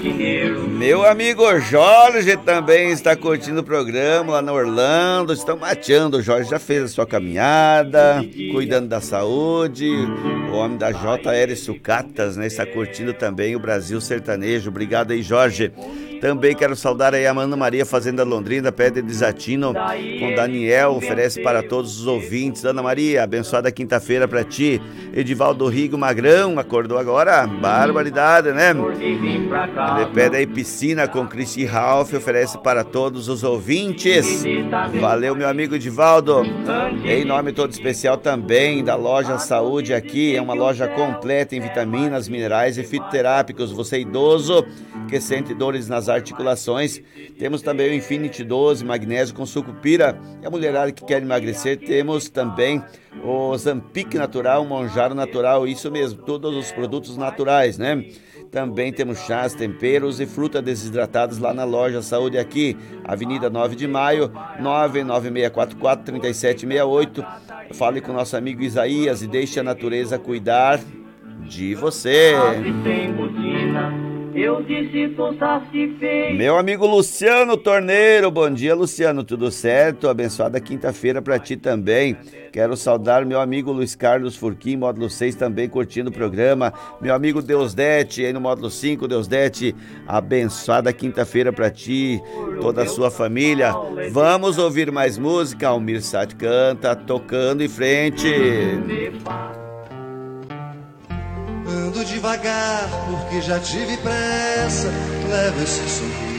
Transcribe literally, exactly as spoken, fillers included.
Meu amigo Jorge também está curtindo o programa lá na Orlando. Estão mateando. O Jorge já fez a sua caminhada, cuidando da saúde. O homem da J R Sucatas, né? Está curtindo também o Brasil Sertanejo. Obrigado aí, Jorge. Também quero saudar aí a Ana Maria, Fazenda Londrina, Pedra de Desatino, com Daniel, oferece para todos os ouvintes. Ana Maria, abençoada quinta-feira para ti. Edivaldo Rigo Magrão, acordou agora? Barbaridade, né? Ele pede aí piscina com Cristi Ralph, oferece para todos os ouvintes. Valeu, meu amigo Edivaldo. Em nome todo especial também da Loja Saúde aqui, é uma loja completa em vitaminas, minerais e fitoterápicos. Você idoso que sente dores nas articulações, temos também o Infinity doze, magnésio com sucupira. E a mulherada que quer emagrecer, temos também o Zampic Natural, Monjaro Natural, isso mesmo, todos os produtos naturais, né? Também temos chás, temperos e frutas desidratadas lá na Loja Saúde aqui, Avenida nove de Maio, nove nove seis quatro quatro, três sete seis oito. Fale com nosso amigo Isaías e deixe a natureza cuidar de você. Eu disse, meu amigo Luciano Torneiro, bom dia, Luciano, tudo certo? Abençoada quinta-feira para ti também. Quero saudar meu amigo Luiz Carlos Furquim, módulo seis, também curtindo o programa. Meu amigo Deusdete, aí no módulo cinco, Deusdete, abençoada quinta-feira para ti, toda a sua família. Vamos ouvir mais música, Almir Saad canta, tocando em frente. Ando devagar porque já tive pressa, leva esse sorriso